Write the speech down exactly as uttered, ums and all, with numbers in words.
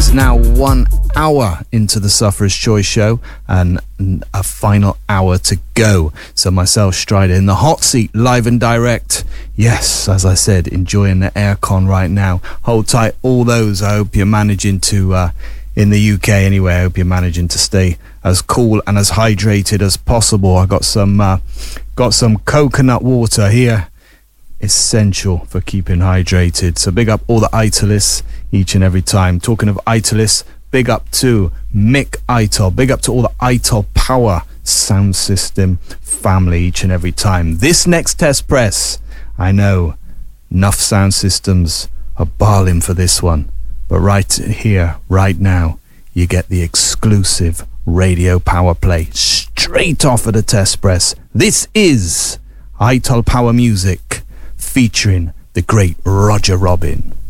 is now one hour into the Sufferer's Choice show and a final hour to go. So myself, Strider, in the hot seat, live and direct. Yes, as I said, enjoying the aircon right now. Hold tight, all those. I hope you're managing to, uh, in the U K anyway, I hope you're managing to stay as cool and as hydrated as possible. I got some, uh, got some coconut water here. Essential for keeping hydrated. So big up all the Italists each and every time. Talking of Italists, big up to Mick Itol. Big up to all the Itol Power sound system family each and every time. This next test press, I know enough sound systems are barling for this one, but right here, right now, you get the exclusive radio power play straight off of the test press. This is Itol Power Music featuring the great Roger Robin.